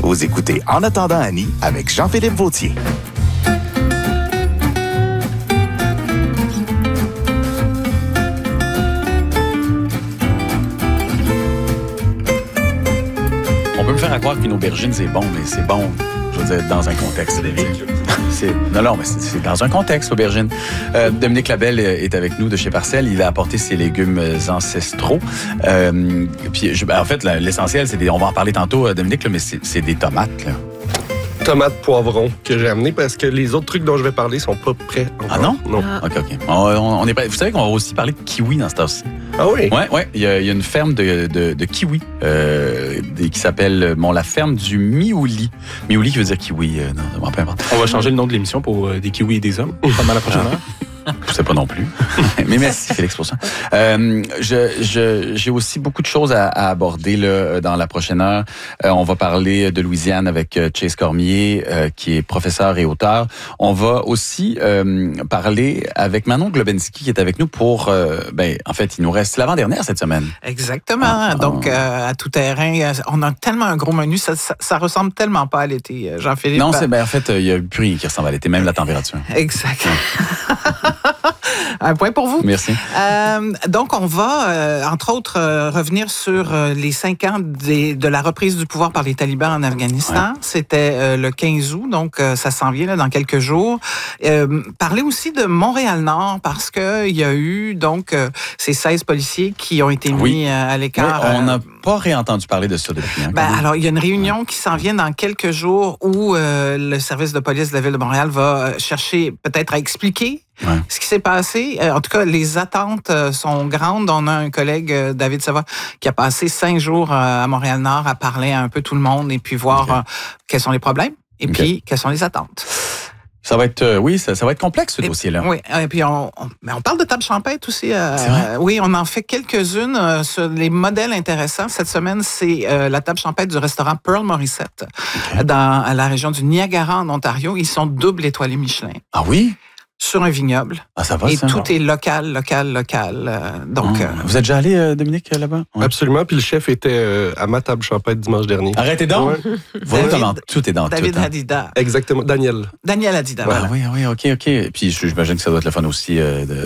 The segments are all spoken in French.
Vous écoutez En attendant Annie avec Jean-Philippe Vautier. On peut me faire croire qu'une aubergine, c'est bon, mais c'est bon, je veux dire, dans un contexte. Non, mais c'est dans un contexte, l'aubergine. Dominique Labelle est avec nous de chez Parcelle. Il a apporté ses légumes ancestraux. Puis, en fait, l'essentiel, c'est on va en parler tantôt, Dominique, là, mais c'est des tomates, là. Tomates poivrons que j'ai amenés parce que les autres trucs dont je vais parler sont pas prêts encore. Ah non? Non. OK. On est pas... Vous savez qu'on va aussi parler de kiwi dans ce temps-ci. Ah oui? Oui. Il y a une ferme de kiwi qui s'appelle la ferme du Miouli. Miouli qui veut dire kiwi. Non, peu importe. On va changer le nom de l'émission pour des kiwis et des hommes pendant la prochaine heure. Je sais pas non plus. Mais merci, Félix, pour ça. J'ai aussi beaucoup de choses à aborder là, dans la prochaine heure. On va parler de Louisiane avec Chase Cormier, qui est professeur et auteur. On va aussi parler avec Manon Globensky, qui est avec nous pour... en fait, il nous reste l'avant-dernière cette semaine. Exactement. Donc, à tout terrain, on a tellement un gros menu. Ça ressemble tellement pas à l'été, Jean-Philippe. Non, en fait, il n'y a plus rien qui ressemble à l'été, même la température. Exact. Un point pour vous. Merci. Donc, on va, entre autres, revenir sur les 5 ans de la reprise du pouvoir par les talibans en Afghanistan. Ouais. C'était le 15 août, donc ça s'en vient là, dans quelques jours. Parler aussi de Montréal-Nord, parce qu'il y a eu donc ces 16 policiers qui ont été mis à l'écart. Oui, on n'a pas réentendu parler de ça depuis. Hein, alors, il y a une réunion qui s'en vient dans quelques jours où le service de police de la Ville de Montréal va chercher peut-être à expliquer ce qui s'est passé. En tout cas, les attentes sont grandes. On a un collègue, David Savoie, qui a passé 5 jours à Montréal-Nord à parler à un peu tout le monde et puis voir quels sont les problèmes et puis quelles sont les attentes. Ça va être, ça va être complexe, ce dossier-là. Oui, et puis on parle de table champêtre aussi. C'est vrai? Oui, on en fait quelques-unes sur les modèles intéressants. Cette semaine, c'est la table champêtre du restaurant Pearl Morissette à la région du Niagara, en Ontario. Ils sont double étoilés Michelin. Ah oui? Sur un vignoble. Ah, ça va, et ça? Tout est local. Donc, vous êtes déjà allé, Dominique, là-bas? Ouais. Absolument. Puis le chef était à ma table champêtre dimanche dernier. Arrêtez donc! Ouais. Voilà comment tout est dans David tout. David Hadida. Exactement. Daniel Hadida, voilà. Oui, OK. Puis j'imagine que ça doit être le fun aussi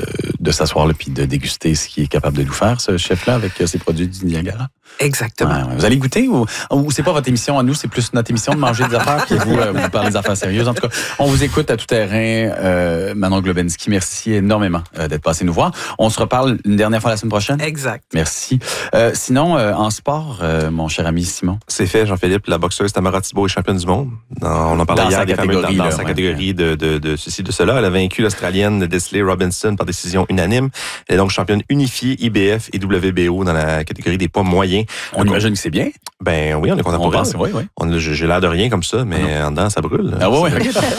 de s'asseoir là puis de déguster ce qu'il est capable de nous faire, ce chef-là, avec ses produits du Niagara. Exactement. Ouais. Vous allez goûter ou c'est pas votre émission à nous, c'est plus notre émission de manger des affaires puis vous parlez des affaires sérieuses. En tout cas, on vous écoute à tout terrain. Manon Globensky, merci énormément d'être passé nous voir. On se reparle une dernière fois la semaine prochaine. Exact. Merci. Sinon, en sport, mon cher ami Simon. C'est fait, Jean-Philippe. La boxeuse Tamara Thibault est championne du monde. On en parlait hier dans sa catégorie de ceci, de cela. Elle a vaincu l'Australienne Desley Robinson par décision unanime. Elle est donc championne unifiée IBF et WBO dans la catégorie des poids moyens. On imagine que c'est bien. Ben oui, on est content pour elle. Oui. J'ai l'air de rien comme ça, mais en dedans, ça brûle. Ah oui.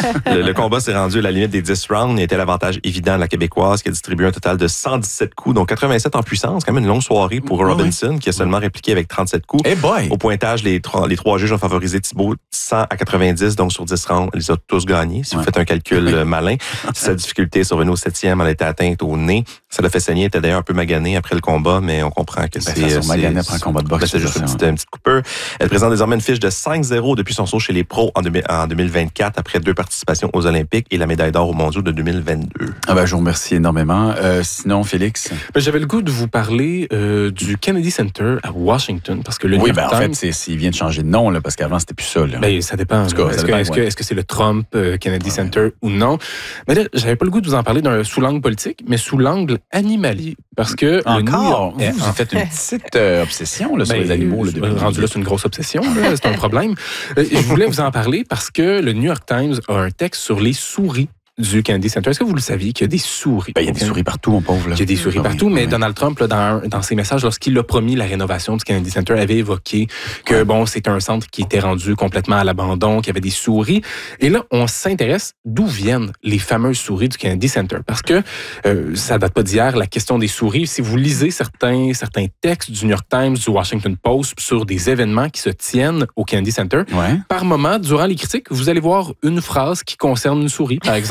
Le combat s'est rendu à la limite des 10 rounds. Il était l'avantage évident de la Québécoise qui a distribué un total de 117 coups, donc 87 en puissance. Quand même une longue soirée pour Robinson qui a seulement répliqué avec 37 coups. Hey boy. Au pointage, les trois juges ont favorisé Thibault 100 à 90, donc sur 10 rounds, ils les ont tous gagnés. Si vous faites un calcul malin, sa difficulté est survenue au 7e, elle a été atteinte au nez. Ça l'a fait saigner, elle était d'ailleurs un peu maganée après le combat, mais on comprend que c'est magané après un combat de boxe. C'est juste une petite coupure. Elle présente désormais une fiche de 5-0 depuis son saut chez les pros en 2024 après 2 participations aux Olympiques et la médaille d'or aux mondiaux de 2022. Je vous remercie énormément. Sinon, Félix? J'avais le goût de vous parler du Kennedy Center à Washington parce que le New York Times... en fait, il vient de changer de nom là, parce qu'avant, c'était plus ça. Là. Ça dépend. Est-ce que c'est le Trump Kennedy Center ou non? Mais là, j'avais pas le goût de vous en parler d'un sous-l'angle politique, mais sous l'angle animalier. Parce que encore, vous faites une petite obsession là, sur les animaux. Rendu là, c'est une grosse obsession. C'est un problème. Je voulais vous en parler parce que le New York Times a un texte sur les souris du Kennedy Center. Est-ce que vous le saviez qu'il y a des souris? Il y a des souris partout, mon pauvre. Là. Il y a des souris partout, mais Donald Trump, là, dans ses messages, lorsqu'il a promis la rénovation du Kennedy Center, avait évoqué que c'était un centre qui était rendu complètement à l'abandon, qu'il y avait des souris. Et là, on s'intéresse d'où viennent les fameuses souris du Kennedy Center. Parce que ça date pas d'hier, la question des souris. Si vous lisez certains textes du New York Times, du Washington Post sur des événements qui se tiennent au Kennedy Center, par moment, durant les critiques, vous allez voir une phrase qui concerne une souris. Par exemple,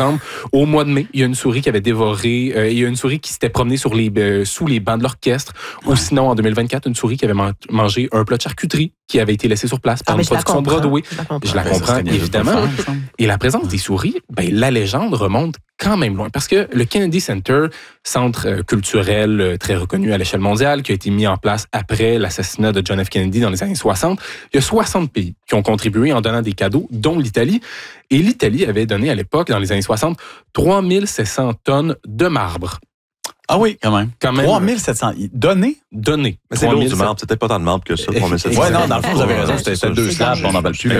exemple, au mois de mai, il y a une souris qui avait dévoré, il y a une souris qui s'était promenée sous les bancs de l'orchestre, ou sinon, en 2024, une souris qui avait mangé un plat de charcuterie qui avait été laissé sur place par une production de Broadway. Je la comprends, évidemment. Et la présence des souris, la légende remonte quand même loin. Parce que le Kennedy Center, centre culturel très reconnu à l'échelle mondiale, qui a été mis en place après l'assassinat de John F. Kennedy dans les années 60, il y a 60 pays qui ont contribué en donnant des cadeaux, dont l'Italie. Et l'Italie avait donné à l'époque, dans les années 60, 3700 tonnes de marbre. Ah oui, quand même. 3700. Donné? Donné. Mais c'est lourd du marbre. C'est peut-être pas tant de marbre que ça. 3700. Oui, non, dans le fond, vous avez raison. C'était 2 slabs, on n'en parle plus.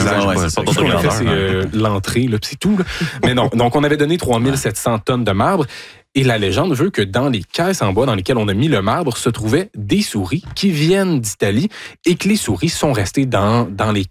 C'est l'entrée, c'est tout. Mais non. Donc, on avait donné 3700 tonnes de marbre. Et la légende veut que dans les caisses en bois dans lesquelles on a mis le marbre se trouvaient des souris qui viennent d'Italie et que les souris sont restées dans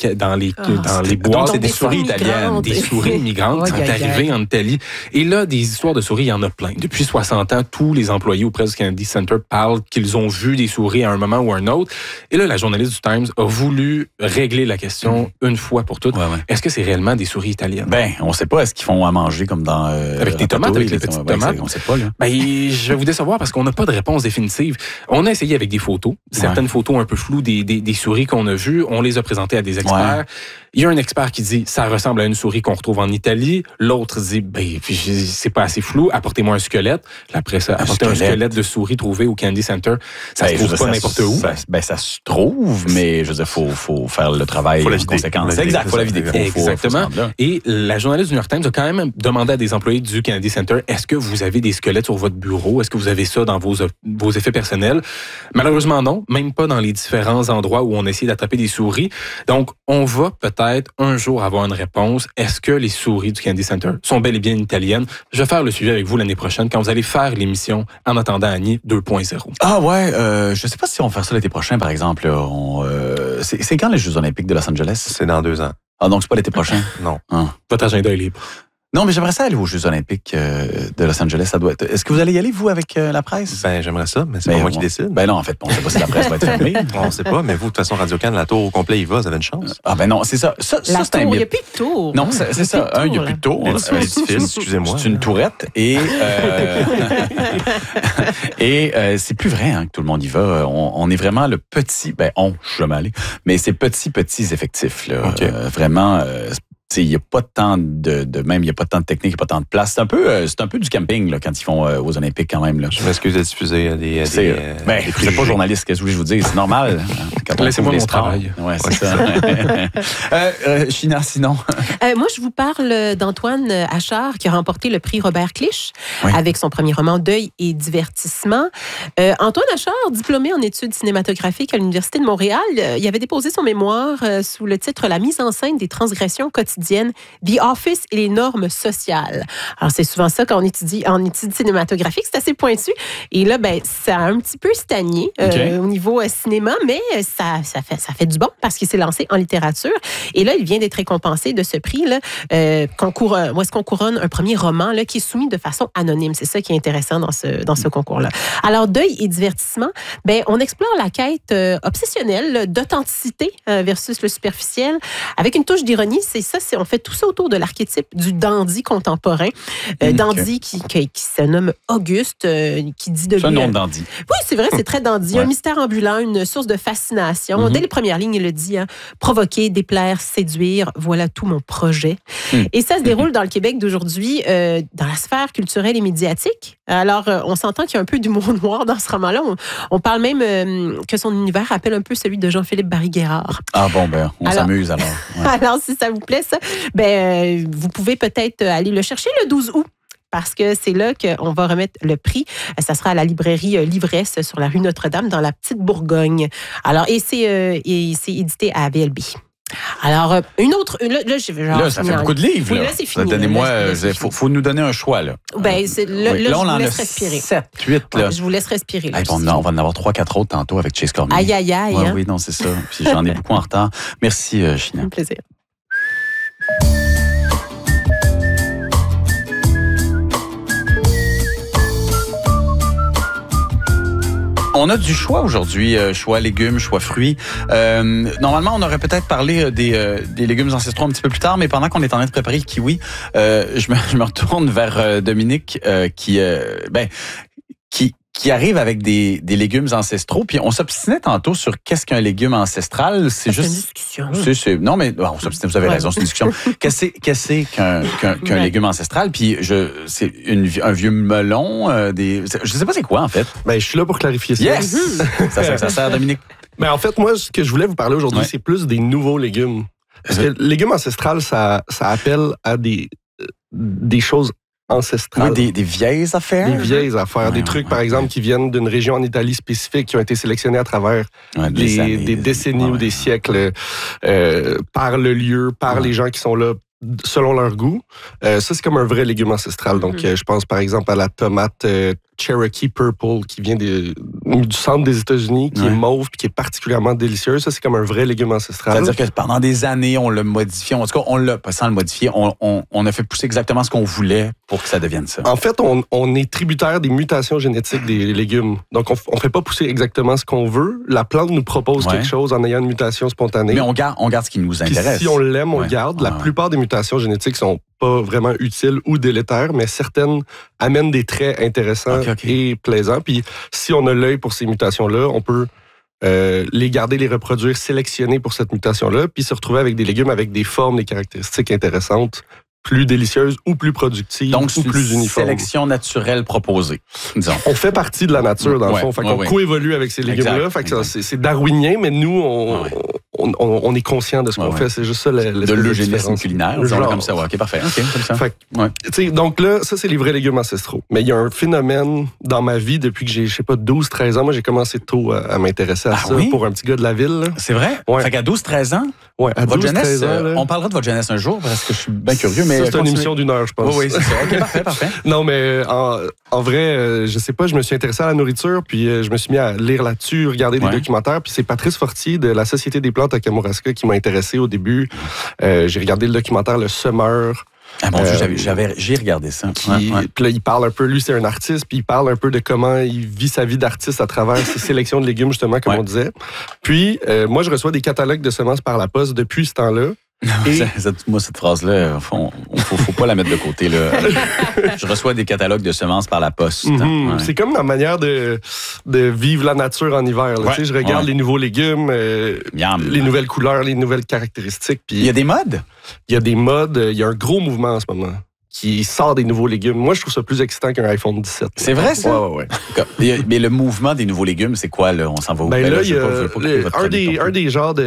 les bois. C'est des souris italiennes, des souris migrantes qui sont arrivées en Italie. Et là, des histoires de souris, il y en a plein. Depuis 60 ans, tous les employés auprès du Kennedy Center parlent qu'ils ont vu des souris à un moment ou à un autre. Et là, la journaliste du Times a voulu régler la question une fois pour toutes. Est-ce que c'est réellement des souris italiennes? On ne sait pas. Est-ce qu'ils font à manger comme dans... avec des tomates, avec les petites tomates? On sait pas. Je vais vous décevoir parce qu'on n'a pas de réponse définitive. On a essayé avec des photos, certaines photos un peu floues des souris qu'on a vues. On les a présentées à des experts. Ouais. Il y a un expert qui dit ça ressemble à une souris qu'on retrouve en Italie. L'autre dit c'est pas assez flou. Apportez-moi un squelette. Après ça, apportez un squelette de souris trouvé au Kennedy Center. Ça se trouve pas n'importe où. Ça se trouve, mais je veux dire, faut faire le travail en conséquence. Exact. Faut la vider. Exactement. Et la journaliste du New York Times a quand même demandé à des employés du Kennedy Center est-ce que vous avez des squelettes sur votre bureau? Est-ce que vous avez ça dans vos effets personnels? Malheureusement, non. Même pas dans les différents endroits où on essaie d'attraper des souris. Donc, on va peut-être un jour avoir une réponse. Est-ce que les souris du Kennedy Center sont bel et bien italiennes? Je vais faire le suivi avec vous l'année prochaine quand vous allez faire l'émission En attendant Annie 2.0. Ah ouais, je sais pas si on va faire ça l'été prochain, par exemple. C'est quand les Jeux olympiques de Los Angeles? C'est dans 2 ans. Ah, donc c'est pas l'été prochain? Non. Votre agenda est libre. Non, mais j'aimerais ça aller aux Jeux olympiques de Los Angeles. Ça doit être... Est-ce que vous allez y aller, vous, avec la presse? J'aimerais ça, mais c'est pas moi qui décide. Non, en fait, on ne sait pas si la presse va être fermée. On ne sait pas, mais vous, de toute façon, Radio-Can, la tour au complet, il va, ça avait une chance. Ah non, c'est ça. Il n'y a plus de tour. Non, c'est ça. Il n'y a plus de tour. Excusez-moi. C'est une tourette et c'est plus vrai que tout le monde y va. On est vraiment le petit... je suis jamais allé, mais c'est petits effectifs. Là. Okay. Vraiment... il n'y a pas tant de même, il n'y a pas tant de technique, il n'y a pas tant de place. C'est un peu du camping là, quand ils font aux Olympiques quand même. Là. Je m'excuse de diffuser des vous n'êtes pas journaliste, qu'est-ce que je vous dis? C'est normal. Laissez-moi mon travail. Ouais, c'est ça. China, sinon? Moi, je vous parle d'Antoine Achard qui a remporté le prix Robert Clich avec son premier roman Deuil et divertissement. Antoine Achard, diplômé en études cinématographiques à l'Université de Montréal, il avait déposé son mémoire sous le titre La mise en scène des transgressions quotidiennes, The Office et les normes sociales. Alors, c'est souvent ça quand on étudie en études cinématographiques, c'est assez pointu. Et là, ça a un petit peu stagné au niveau cinéma, mais ça fait du bon parce qu'il s'est lancé en littérature. Et là, il vient d'être récompensé de ce prix-là, où est-ce qu'on couronne un premier roman là, qui est soumis de façon anonyme. C'est ça qui est intéressant dans ce concours-là. Alors, Deuil et divertissement, on explore la quête obsessionnelle d'authenticité versus le superficiel avec une touche d'ironie. On fait tout ça autour de l'archétype du dandy contemporain. Dandy qui se nomme Auguste, qui dit de lui... C'est un nom de dandy. Oui, c'est vrai, c'est très dandy. Un mystère ambulant, une source de fascination. Dès les premières lignes, il le dit, provoquer, déplaire, séduire, voilà tout mon projet. Et ça se déroule dans le Québec d'aujourd'hui, dans la sphère culturelle et médiatique. Alors, on s'entend qu'il y a un peu d'humour noir dans ce roman-là. On parle même que son univers rappelle un peu celui de Jean-Philippe Barry-Guerrard. Ah bon, on s'amuse alors. Ouais. Alors, si ça vous plaît, ça, vous pouvez peut-être aller le chercher le 12 août. Parce que c'est là qu'on va remettre le prix. Ça sera à la librairie L'Ivresse sur la rue Notre-Dame, dans la Petite Bourgogne. Alors, et c'est édité à VLB. Alors, une autre... Là, ça fait beaucoup de livres. Oui, là, c'est fini. Donnez-moi... Faut nous donner un choix, là. Là, je vous laisse respirer. 7, 8, là. Je vous laisse respirer. Là, on va en avoir 3-4 autres tantôt avec Chase Cormier. Aïe, aïe, aïe. Oui, non, c'est ça. Puis j'en ai beaucoup en retard. Merci, China. Un plaisir. On a du choix aujourd'hui, choix légumes, choix fruits. Normalement, on aurait peut-être parlé des légumes ancestraux un petit peu plus tard, mais pendant qu'on est en train de préparer le kiwi, je me retourne vers Dominique qui arrive avec des légumes ancestraux. Puis on s'obstinait tantôt sur qu'est-ce qu'un légume ancestral. C'est juste une discussion. Non, mais on s'obstinait, vous avez raison, c'est une discussion. Qu'est-ce qu'un légume ancestral? Puis c'est un vieux melon, je sais pas c'est quoi en fait. Ben, je suis là pour clarifier ça. Yes! ça sert, Dominique. Ben, en fait, moi, ce que je voulais vous parler aujourd'hui, c'est plus des nouveaux légumes. Parce que légumes ancestrales, ça appelle à des choses ancestrales. Oui, des vieilles affaires. Des vieilles affaires. Des trucs, par exemple, qui viennent d'une région en Italie spécifique, qui ont été sélectionnés à travers des décennies ou des siècles par le lieu, par les gens qui sont là selon leur goût. Ça, c'est comme un vrai légume ancestral. Donc, je pense par exemple à la tomate Cherokee Purple qui vient du centre des États-Unis, qui est mauve et qui est particulièrement délicieuse. Ça, c'est comme un vrai légume ancestral. C'est-à-dire que pendant des années, on l'a modifié. En tout cas, on l'a pas sans le modifier. On a fait pousser exactement ce qu'on voulait pour que ça devienne ça. En fait, on est tributaire des mutations génétiques des légumes. Donc, on fait pas pousser exactement ce qu'on veut. La plante nous propose quelque chose en ayant une mutation spontanée. Mais on garde ce qui nous intéresse. Puis si on l'aime, on le garde. La plupart des mutations génétiques sont pas vraiment utiles ou délétères, mais certaines amènent des traits intéressants et plaisants. Puis si on a l'œil pour ces mutations-là, on peut les garder, les reproduire, sélectionner pour cette mutation-là, puis se retrouver avec des légumes avec des formes, des caractéristiques intéressantes, plus délicieuses ou plus productives ou plus uniformes. Sélection naturelle proposée, disons. On fait partie de la nature, dans le fond. Fait qu'on coévolue avec ces légumes-là. Fait que c'est darwinien, mais nous, on est conscient de ce qu'on fait. C'est juste ça de l'eugénisme culinaire. Comme ça, OK, parfait. OK, comme ça. Fait, donc là, ça, c'est les vrais légumes ancestraux. Mais il y a un phénomène dans ma vie depuis que j'ai, 12-13 ans. Moi, j'ai commencé tôt à m'intéresser à ça pour un petit gars de la ville. Là. C'est vrai? Ouais. Fait qu'à 12-13 ans? Ouais, à 12-13 ans. Là, on parlera de votre jeunesse un jour parce que je suis bien curieux. Mais ça, c'est une émission d'1 heure, je pense. Oui, c'est ça. OK, parfait. Non, mais en vrai, je sais pas, je me suis intéressé à la nourriture, puis je me suis mis à lire là-dessus, regarder des documentaires, puis c'est Patrice Fortier de la Société des plantes à Kamouraska qui m'a intéressé au début. J'ai regardé le documentaire Le Semeur. Ah mon Dieu, j'ai regardé ça. Puis là, il parle un peu, lui c'est un artiste, puis il parle un peu de comment il vit sa vie d'artiste à travers ses sélections de légumes, justement, comme on disait. Puis, moi, je reçois des catalogues de semences par la poste depuis ce temps-là. Moi, cette phrase-là, faut pas la mettre de côté. Là. Je reçois des catalogues de semences par la poste. C'est comme ma manière de vivre la nature en hiver. Là. Je regarde les nouveaux légumes, les nouvelles couleurs, les nouvelles caractéristiques. Il y a des modes? Il y a des modes. Il y a un gros mouvement en ce moment qui sort des nouveaux légumes. Moi, je trouve ça plus excitant qu'un iPhone 17. Là. C'est vrai, ça? Ouais. Mais le mouvement des nouveaux légumes, c'est quoi? Là? On s'en va où? Ben là, il y a un des genres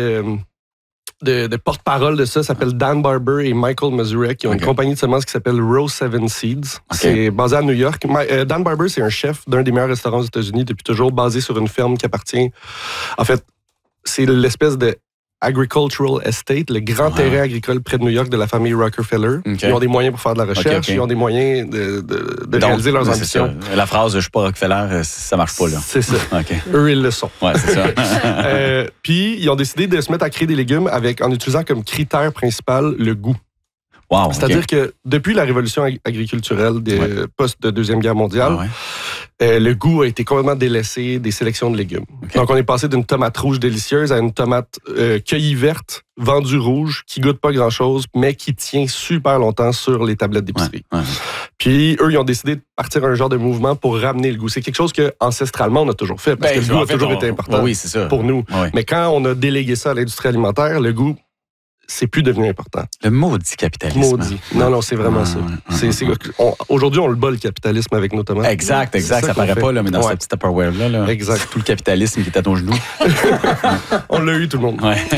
de porte-parole de ça s'appelle Dan Barber et Michael Mazurek. Ils ont une compagnie de semences qui s'appelle Row 7 Seeds. C'est basé à New York. Dan Barber, c'est un chef d'un des meilleurs restaurants aux États-Unis depuis toujours, basé sur une ferme qui appartient... En fait, c'est l'espèce de Agricultural Estate, le grand terrain agricole près de New York de la famille Rockefeller. Ils ont des moyens pour faire de la recherche, ils ont des moyens de réaliser leurs ambitions. La phrase « je suis pas Rockefeller », ça marche pas, là. C'est ça. Eux, ils le sont. Ouais, c'est ça. Puis, ils ont décidé de se mettre à créer des légumes en utilisant comme critère principal le goût. Wow, c'est-à-dire que depuis la révolution agriculturelle post-Deuxième Guerre mondiale, le goût a été complètement délaissé des sélections de légumes. Donc, on est passé d'une tomate rouge délicieuse à une tomate cueillie verte, vendue rouge, qui goûte pas grand-chose, mais qui tient super longtemps sur les tablettes d'épicerie. Puis, eux, ils ont décidé de partir un genre de mouvement pour ramener le goût. C'est quelque chose que ancestralement on a toujours fait, parce que le goût a toujours été important pour nous. Mais quand on a délégué ça à l'industrie alimentaire, le goût, c'est plus devenu important. Le maudit capitalisme. Maudit. Non, c'est vraiment ça. Aujourd'hui, on le bat, le capitalisme, avec nos tomates. Exact. Ça paraît pas, là, mais dans cette petite Tupperware-là. Exact. Tout le capitalisme qui est à ton genou. On l'a eu, tout le monde.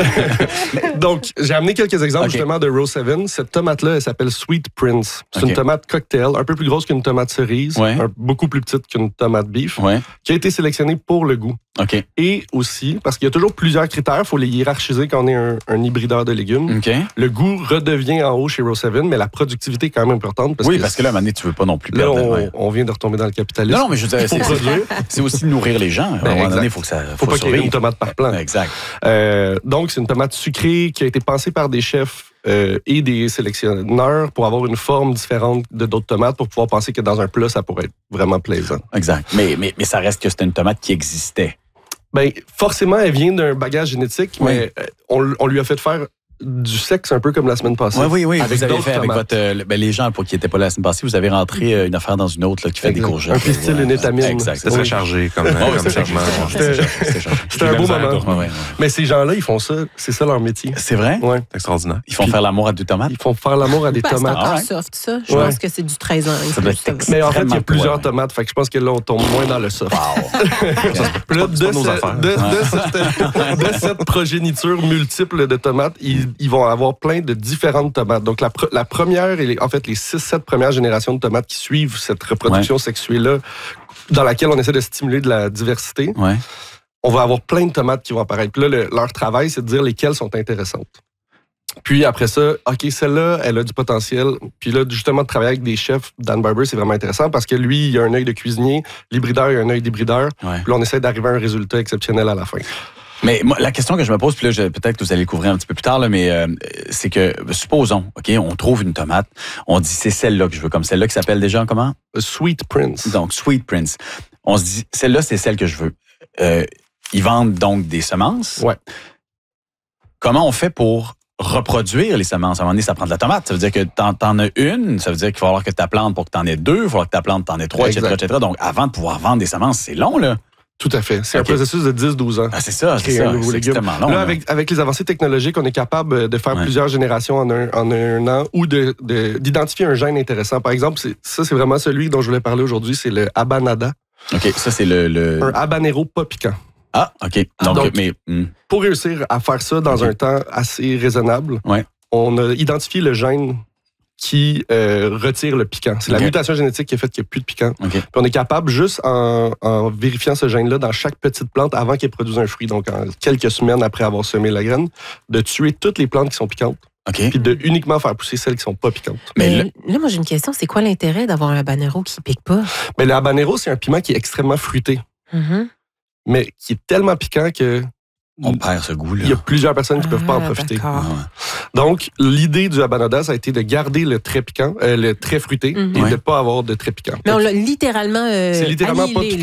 Donc, j'ai amené quelques exemples, justement, de Row 7. Cette tomate-là, elle s'appelle Sweet Prince. C'est une tomate cocktail, un peu plus grosse qu'une tomate cerise, beaucoup plus petite qu'une tomate beef, qui a été sélectionnée pour le goût. Et aussi, parce qu'il y a toujours plusieurs critères, il faut les hiérarchiser quand on est un hybrideur de légumes. Le goût redevient en haut chez Row 7, mais la productivité est quand même importante. Parce que là, à un moment donné, tu veux pas non plus perdre. Là, on vient de retomber dans le capitalisme. Non, mais je veux dire, c'est aussi de nourrir les gens. À un moment donné, il faut que ça faut pas qu'il y ait une tomate par plant. Exact. Donc, c'est une tomate sucrée qui a été pensée par des chefs et des sélectionneurs pour avoir une forme différente de d'autres tomates pour pouvoir penser que dans un plat, ça pourrait être vraiment plaisant. Exact. Mais ça reste que c'était une tomate qui existait. Ben, forcément, elle vient d'un bagage génétique, mais on lui a fait faire du sexe un peu comme la semaine passée. Oui. Avec vous avez d'autres fait avec tomates. votre... les gens qui n'étaient pas là la semaine passée, vous avez rentré une affaire dans une autre là, qui fait des courgettes. Un pistil, une étamine. Exact. C'est très chargé comme segment. C'était un beau moment. Ouais. Mais ces gens-là, ils font ça. C'est ça leur métier. C'est vrai? Ouais. C'est extraordinaire. Ils font faire l'amour à deux tomates? Ils font faire l'amour à des C'est tomates. encore Ah ouais. soft, ça. Je pense que c'est du 13 ans. Ça doit être Mais en fait, il y extrêmement a plusieurs poids, ouais. tomates. Fait que je pense que là, on tombe moins dans le soft. Puis là, pas nos affaires. de cette progéniture multiple de tomates, ils vont avoir plein de différentes tomates. Donc, la première, et en fait, les 6-7 premières générations de tomates qui suivent cette reproduction sexuée-là, dans laquelle on essaie de stimuler de la diversité, on va avoir plein de tomates qui vont apparaître. Puis là, leur travail, c'est de dire lesquelles sont intéressantes. Puis après ça, OK, celle-là, elle a du potentiel. Puis là, justement, de travailler avec des chefs, Dan Barber, c'est vraiment intéressant parce que lui, il a un œil de cuisinier, l'hybrideur, il a un œil d'hybrideur. Puis là, on essaie d'arriver à un résultat exceptionnel à la fin. Mais moi, la question que je me pose, puis là, peut-être que vous allez le couvrir un petit peu plus tard, là, mais c'est que, supposons, OK, on trouve une tomate, on dit c'est celle-là que je veux, comme celle-là qui s'appelle déjà comment? Sweet Prince. Donc, Sweet Prince. On se dit, celle-là, c'est celle que je veux. Ils vendent donc des semences. Ouais. Comment on fait pour reproduire les semences? À un moment donné, ça prend de la tomate. Ça veut dire que t'en as une, ça veut dire qu'il va falloir que tu plantes pour que t'en aies deux, il va falloir que tu plantes, t'en aies trois, etc. Donc, avant de pouvoir vendre des semences, c'est long, là. Tout à fait. C'est un processus de 10-12 ans. Ah, c'est ça, Créer un nouveau c'est légume. extrêmement long. Là, avec les avancées technologiques, on est capable de faire plusieurs générations en un an ou d'identifier un gène intéressant. Par exemple, c'est vraiment celui dont je voulais parler aujourd'hui, c'est le habanada. OK, ça, c'est le... Un habanero pas piquant. Ah, OK. Donc, pour réussir à faire ça dans un temps assez raisonnable, on a identifié le gène qui retire le piquant. C'est la mutation génétique qui a fait qu'il n'y a plus de piquant. Puis on est capable, juste en vérifiant ce gène-là dans chaque petite plante avant qu'elle produise un fruit, donc en quelques semaines après avoir semé la graine, de tuer toutes les plantes qui sont piquantes. Puis de uniquement faire pousser celles qui sont pas piquantes. Mais là, moi, j'ai une question. C'est quoi l'intérêt d'avoir un habanero qui pique pas? Mais le habanero, c'est un piment qui est extrêmement fruité. Mais qui est tellement piquant que... On perd ce goût-là. Il y a plusieurs personnes qui ne peuvent pas en profiter. Donc, l'idée du habanada, ça a été de garder le très piquant, le très fruité, et de ne pas avoir de très piquant. Mais on l'a littéralement c'est littéralement pas piquant.